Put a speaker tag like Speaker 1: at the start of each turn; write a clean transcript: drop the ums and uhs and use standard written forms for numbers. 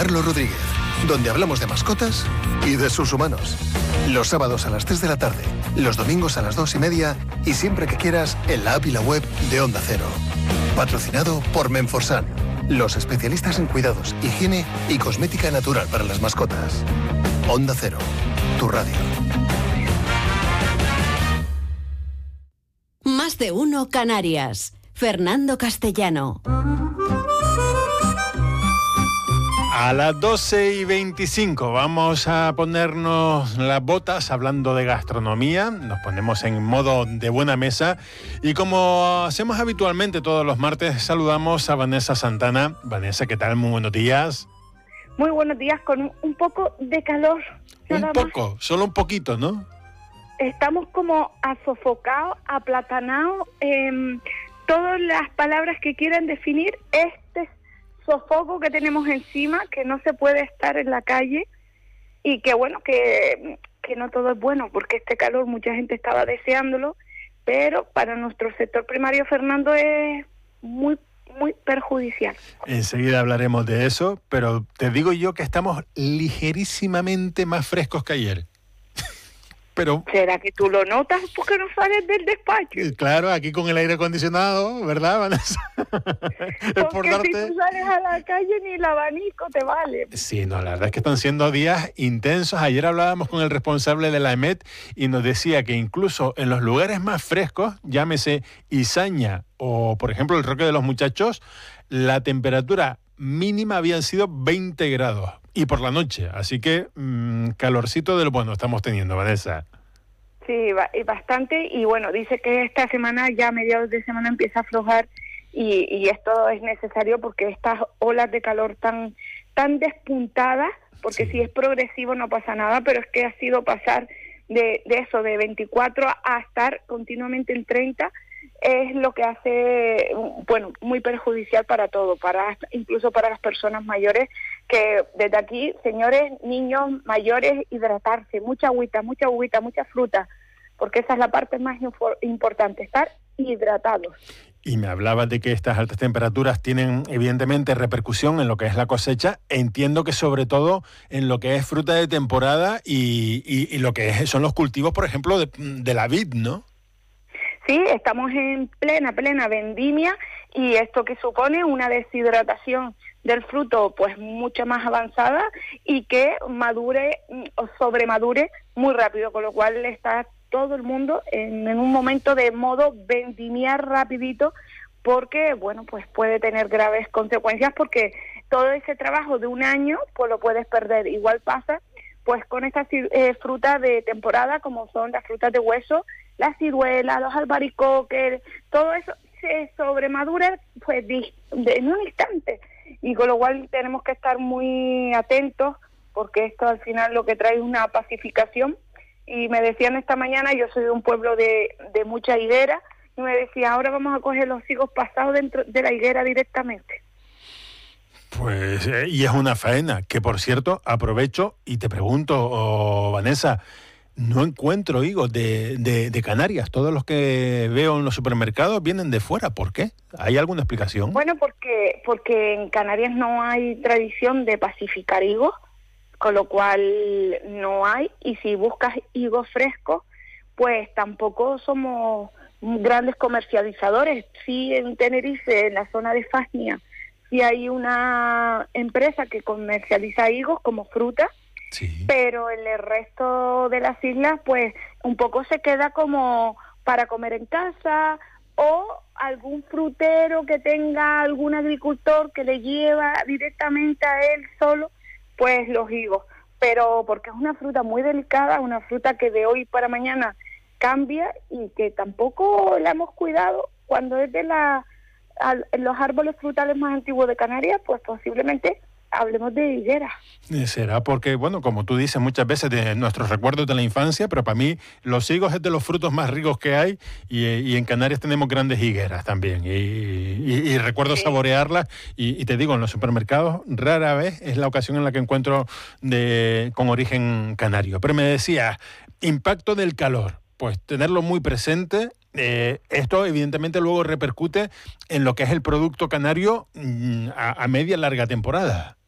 Speaker 1: Carlos Rodríguez, donde hablamos de mascotas y de sus humanos. Los sábados a las 3 de la tarde, los domingos a las 2:30 y siempre que quieras en la app y la web de Onda Cero. Patrocinado por Menforsan, los especialistas en cuidados, higiene y cosmética natural para las mascotas. Onda Cero, tu radio.
Speaker 2: Más de uno Canarias. Fernando Castellano.
Speaker 3: A las 12:25 vamos a ponernos las botas hablando de gastronomía. Nos ponemos en modo de buena mesa y como hacemos habitualmente todos los martes, saludamos a Vanessa Santana. Vanessa, ¿qué tal? Muy buenos días.
Speaker 4: Muy buenos días, con un poco de calor.
Speaker 3: Un poco, solo un poquito, ¿no?
Speaker 4: Estamos como asofocados, aplatanados. Todas las palabras que quieran definir este sofoco que tenemos encima, que no se puede estar en la calle y que bueno, que no todo es bueno, porque este calor mucha gente estaba deseándolo, pero para nuestro sector primario, Fernando, es muy perjudicial.
Speaker 3: Enseguida hablaremos de eso, pero te digo yo que estamos ligerísimamente más frescos que ayer. Pero,
Speaker 4: ¿será que tú lo notas porque no sales del despacho?
Speaker 3: Claro, aquí con el aire acondicionado, ¿verdad, Vanessa?
Speaker 4: Porque si tú sales a la calle ni el abanico te vale.
Speaker 3: Sí, no, la verdad es que están siendo días intensos. Ayer hablábamos con el responsable de la EMET y nos decía que incluso en los lugares más frescos, llámese Izaña o, por ejemplo, el Roque de los Muchachos, la temperatura mínima habían sido 20 grados. Y por la noche, así que calorcito del bueno estamos teniendo, Vanessa.
Speaker 4: Sí, bastante, y bueno, dice que esta semana, ya a mediados de semana, empieza a aflojar, y esto es necesario porque estas olas de calor tan despuntadas, porque si es progresivo no pasa nada, pero es que ha sido pasar de eso, de 24 a estar continuamente en 30, es lo que hace, bueno, muy perjudicial para todo, incluso para las personas mayores, que desde aquí, señores, niños mayores, hidratarse, mucha agüita, mucha fruta, porque esa es la parte más importante, estar hidratados.
Speaker 3: Y me hablabas de que estas altas temperaturas tienen evidentemente repercusión en lo que es la cosecha. Entiendo que sobre todo en lo que es fruta de temporada y lo que son los cultivos, por ejemplo, de la vid, ¿no?
Speaker 4: Sí, estamos en plena vendimia, y esto que supone una deshidratación del fruto pues mucho más avanzada y que madure o sobremadure muy rápido, con lo cual está todo el mundo en un momento de modo vendimiar rapidito, porque bueno, pues puede tener graves consecuencias, porque todo ese trabajo de un año pues lo puedes perder. Igual pasa pues con estas frutas de temporada, como son las frutas de hueso, las ciruelas, los albaricoques, todo eso se sobremadura pues en un instante, y con lo cual tenemos que estar muy atentos, porque esto al final lo que trae es una pacificación. Y me decían esta mañana, yo soy de un pueblo de mucha higuera, y me decía, ahora vamos a coger los higos pasados dentro de la higuera directamente.
Speaker 3: Pues, y es una faena, que por cierto, aprovecho y te pregunto, Vanessa, no encuentro higos de Canarias. Todos los que veo en los supermercados vienen de fuera. ¿Por qué? ¿Hay alguna explicación?
Speaker 4: Bueno, porque en Canarias no hay tradición de pacificar higos, con lo cual no hay. Y si buscas higos frescos, pues tampoco somos grandes comercializadores. Sí, en Tenerife, en la zona de Fasnia, sí hay una empresa que comercializa higos como fruta. Sí. Pero en el resto de las islas, pues un poco se queda como para comer en casa, o algún frutero que tenga algún agricultor que le lleva directamente a él solo, pues los higos. Pero porque es una fruta muy delicada, una fruta que de hoy para mañana cambia, y que tampoco la hemos cuidado. Cuando es de los árboles frutales más antiguos de Canarias, pues posiblemente hablemos de higuera.
Speaker 3: Será porque, bueno, como tú dices muchas veces, de nuestros recuerdos de la infancia, pero para mí los higos es de los frutos más ricos que hay, y en Canarias tenemos grandes higueras también, y recuerdo saborearlas, y te digo, en los supermercados rara vez es la ocasión en la que encuentro con origen canario. Pero me decías, impacto del calor, pues tenerlo muy presente. Esto evidentemente luego repercute en lo que es el producto canario a media larga temporada.